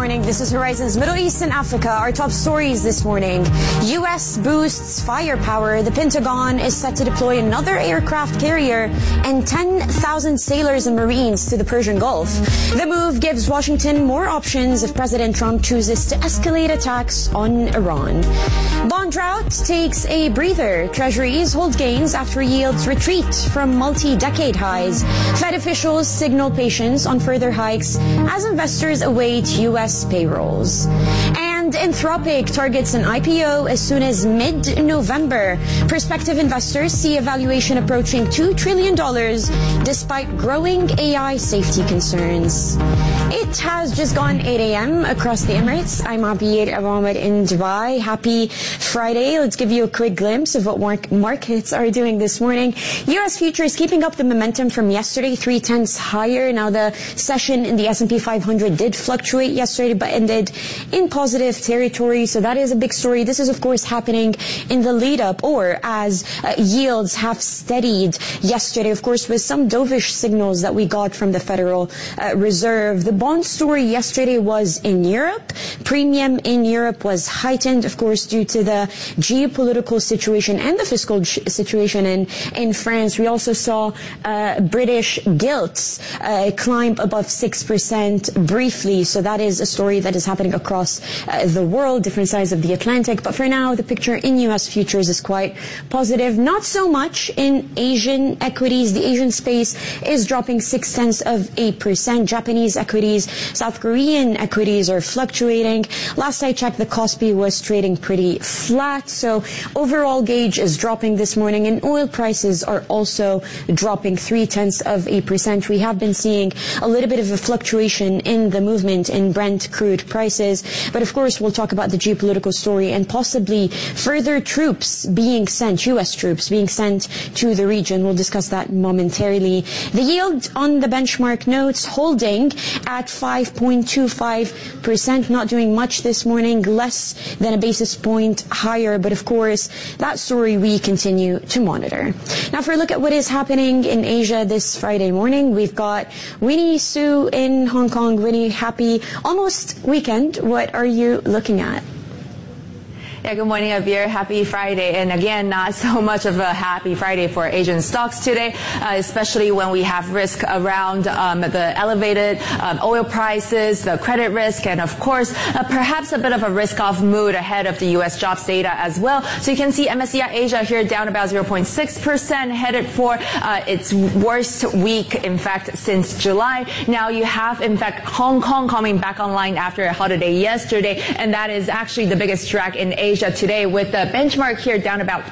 morning. This is Horizon's Middle East and Africa. Our top stories this morning. U.S. boosts firepower. The Pentagon is set to deploy another aircraft carrier and 10,000 sailors and Marines to the Persian Gulf. The move gives Washington more options if President Trump chooses to escalate attacks on Iran. Bond drought takes a breather. Treasuries hold gains after yields retreat from multi-decade highs. Fed officials signal patience on further hikes as investors await U.S. payrolls. And Anthropic targets an IPO as soon as mid-November. Prospective investors see a valuation approaching $2 trillion despite growing AI safety concerns. It has just gone 8 a.m. across the Emirates. I'm Abir Ahmed in Dubai. Happy Friday. Let's give you a quick glimpse of what markets are doing this morning. U.S. futures keeping up the momentum from yesterday, 0.3 higher. Now the session in the S&P 500 did fluctuate yesterday, but ended in positive territory. So that is a big story. This is, of course, happening in the lead up or as yields have steadied yesterday, of course, with some dovish signals that we got from the Federal Reserve. The bond story yesterday was in Europe. Premium in Europe was heightened, of course, due to the geopolitical situation and the fiscal situation in France. We also saw British gilts climb above 6% briefly. So that is a story that is happening across the world, different sides of the Atlantic. But for now, the picture in U.S. futures is quite positive. Not so much in Asian equities. The Asian space is dropping 0.6%. Japanese equities, South Korean equities are fluctuating. Last I checked, the Kospi was trading pretty flat. So overall gauge is dropping this morning, and oil prices are also dropping 0.3%. We have been seeing a little bit of a fluctuation in the movement in Brent crude prices. But of course, we'll talk about the geopolitical story and possibly further troops being sent, U.S. troops being sent to the region. We'll discuss that momentarily. The yield on the benchmark notes holding at 5.25%, not doing much this morning, less than a basis point higher. But of course, that story we continue to monitor. Now, for a look at what is happening in Asia this Friday morning, we've got Winnie Su in Hong Kong. Winnie, happy almost weekend. What are you looking at? Yeah, good morning, Abir. Happy Friday. And again, not so much of a happy Friday for Asian stocks today, especially when we have risk around the elevated oil prices, the credit risk, and of course, perhaps a bit of a risk-off mood ahead of the U.S. jobs data as well. So you can see MSCI Asia here down about 0.6%, headed for its worst week, in fact, since July. Now you have, in fact, Hong Kong coming back online after a holiday yesterday, and that is actually the biggest drag in Asia today, with the benchmark here down about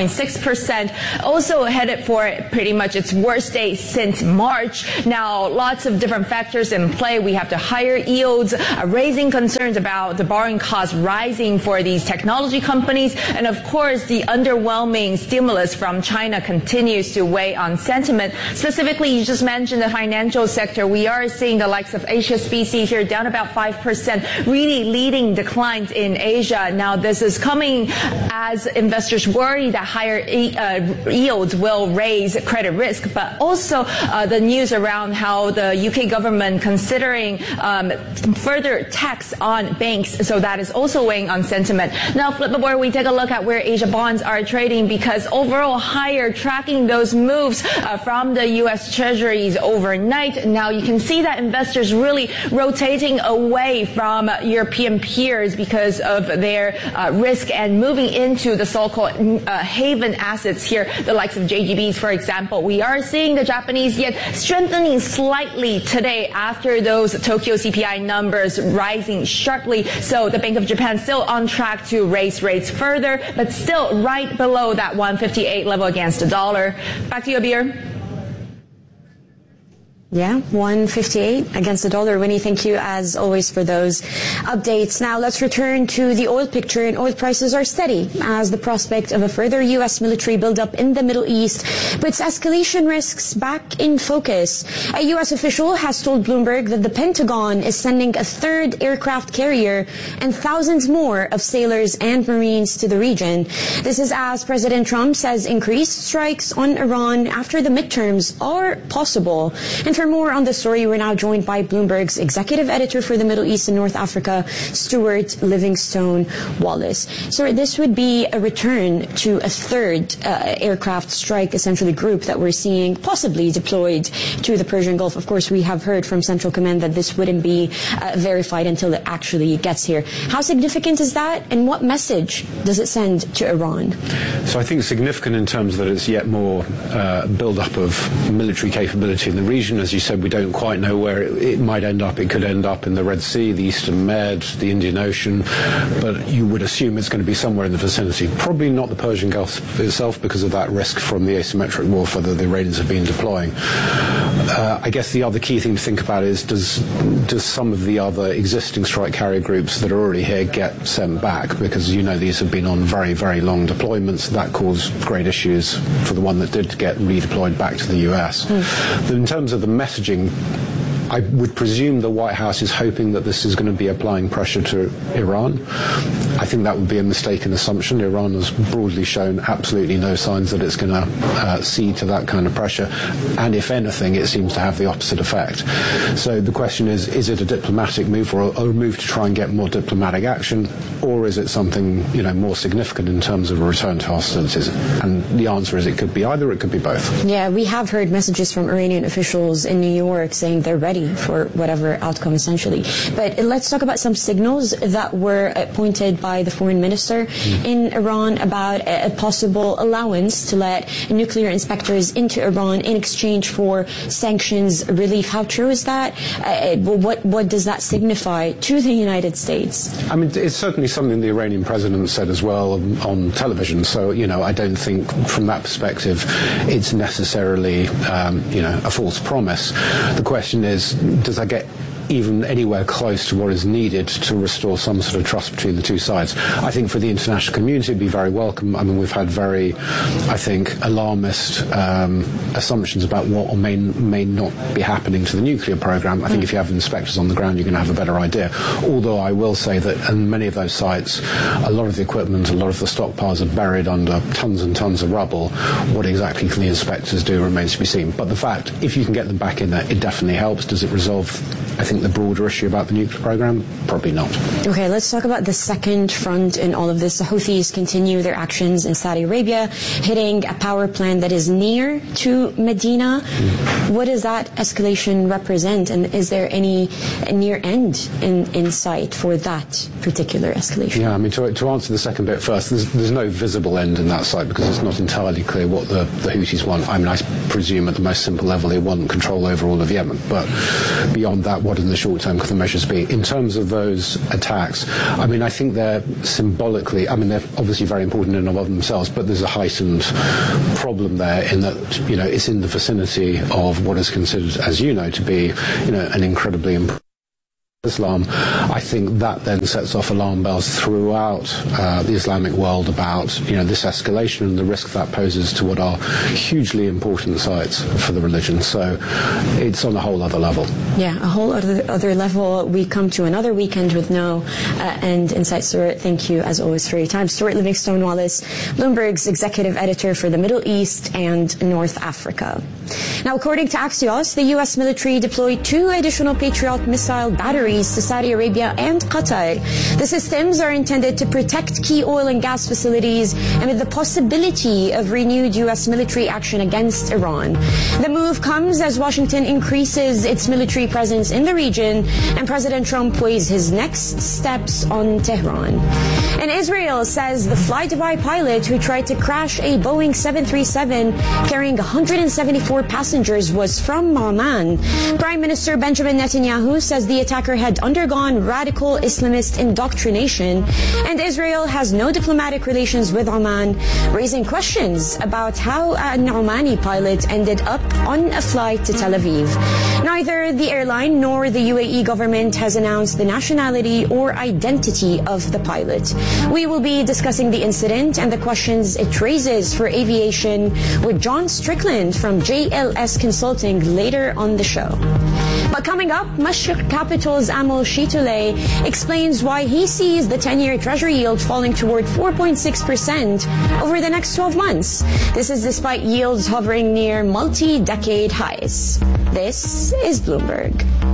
2.6%, also headed for pretty much its worst day since March. Now, lots of different factors in play. We have the higher yields, raising concerns about the borrowing costs rising for these technology companies, and of course, the underwhelming stimulus from China continues to weigh on sentiment. Specifically, you just mentioned the financial sector. We are seeing the likes of HSBC here down about 5%, really leading declines in Asia. Now, this is coming as investors worry that higher yields will raise credit risk, but also the news around how the UK government considering further tax on banks, so that is also weighing on sentiment. Now, flip the board, we take a look at where Asia bonds are trading, because overall higher, tracking those moves from the US Treasuries overnight. Now you can see that investors really rotating away from European peers because of their risk and moving into the so-called haven assets here, the likes of JGBs, for example. We are seeing the Japanese yen strengthening slightly today after those Tokyo CPI numbers rising sharply. So the Bank of Japan still on track to raise rates further, but still right below that 158 level against the dollar. Back to you, Abir. Yeah, 158 against the dollar. Winnie, thank you as always for those updates. Now let's return to the oil picture, and oil prices are steady as the prospect of a further U.S. military buildup in the Middle East puts escalation risks back in focus. A U.S. official has told Bloomberg that the Pentagon is sending a third aircraft carrier and thousands more of sailors and Marines to the region. This is as President Trump says increased strikes on Iran after the midterms are possible. And for more on the story, we're now joined by Bloomberg's executive editor for the Middle East and North Africa, Stuart Livingstone Wallace. So this would be a return to a third aircraft strike, essentially group that we're seeing possibly deployed to the Persian Gulf. Of course, we have heard from Central Command that this wouldn't be verified until it actually gets here. How significant is that, and what message does it send to Iran? So I think significant in terms that it's yet more build-up of military capability in the region. As you said, we don't quite know where it might end up. It could end up in the Red Sea, the Eastern Med, the Indian Ocean, but you would assume it's going to be somewhere in the vicinity. Probably not the Persian Gulf itself because of that risk from the asymmetric warfare that the Iranians have been deploying. I guess the other key thing to think about is does some of the other existing strike carrier groups that are already here get sent back? Because you know these have been on very, very long deployments. That caused great issues for the one that did get redeployed back to the US. In terms of the messaging, I would presume the White House is hoping that this is going to be applying pressure to Iran. I think that would be a mistaken assumption. Iran has broadly shown absolutely no signs that it's going to cede to that kind of pressure. And if anything, it seems to have the opposite effect. So the question is it a diplomatic move or a move to try and get more diplomatic action? Or is it something, more significant in terms of a return to hostilities? And the answer is it could be either, it could be both. Yeah, we have heard messages from Iranian officials in New York saying they're ready for whatever outcome, essentially. But let's talk about some signals that were pointed by the foreign minister in Iran about a possible allowance to let nuclear inspectors into Iran in exchange for sanctions relief. How true is that? What does that signify to the United States? I mean, it's certainly something the Iranian president said as well on television. So, I don't think from that perspective it's necessarily, a false promise. The question is, does that get even anywhere close to what is needed to restore some sort of trust between the two sides? I think for the international community it'd be very welcome. I mean, we've had very, I think, alarmist assumptions about what or may not be happening to the nuclear program. I think if you have inspectors on the ground, you're going to have a better idea. Although I will say that in many of those sites, a lot of the equipment, a lot of the stockpiles are buried under tons and tons of rubble. What exactly can the inspectors do remains to be seen. But the fact, if you can get them back in there, it definitely helps. Does it resolve, I think, the broader issue about the nuclear program? Probably not. Okay, let's talk about the second front in all of this. The Houthis continue their actions in Saudi Arabia, hitting a power plant that is near to Medina. What does that escalation represent, and is there any near end in sight for that particular escalation? Yeah, I mean, to answer the second bit first, there's no visible end in that sight because it's not entirely clear what the Houthis want. I mean, I presume at the most simple level they want control over all of Yemen, but beyond that, what in the short term could the measures be? In terms of those attacks, I mean, I think they're symbolically, I mean, they're obviously very important in and of themselves, but there's a heightened problem there in that, it's in the vicinity of what is considered, as you know, to be, an incredibly important Islam. I think that then sets off alarm bells throughout the Islamic world about this escalation and the risk that poses to what are hugely important sites for the religion. So it's on a whole other level. Yeah, a whole other level. We come to another weekend with no end in sight. Stuart, thank you as always for your time. Stuart Livingstone Wallace, Bloomberg's executive editor for the Middle East and North Africa. Now, according to Axios, the U.S. military deployed 2 additional Patriot missile batteries to Saudi Arabia and Qatar. The systems are intended to protect key oil and gas facilities amid the possibility of renewed U.S. military action against Iran. The move comes as Washington increases its military presence in the region and President Trump weighs his next steps on Tehran. And Israel says the fly-Dubai pilot who tried to crash a Boeing 737 carrying 174 passengers was from Oman. Prime Minister Benjamin Netanyahu says the attacker had undergone radical Islamist indoctrination, and Israel has no diplomatic relations with Oman, raising questions about how an Omani pilot ended up on a flight to Tel Aviv. Neither the airline nor the UAE government has announced the nationality or identity of the pilot. We will be discussing the incident and the questions it raises for aviation with John Strickland from JLS Consulting later on the show. But coming up, Mashreq Capital's Amol Shitole explains why he sees the 10-year Treasury yield falling toward 4.6% over the next 12 months. This is despite yields hovering near multi-decade highs. This is Bloomberg.